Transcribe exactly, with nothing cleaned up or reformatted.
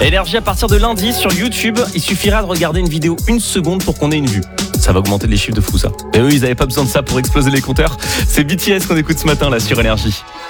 Énergie à partir de lundi sur YouTube, il suffira de regarder une vidéo une seconde pour qu'on ait une vue. Ça va augmenter les chiffres de fou ça. Et eux, ils n'avaient pas besoin de ça pour exploser les compteurs. C'est B T S qu'on écoute ce matin là sur Énergie.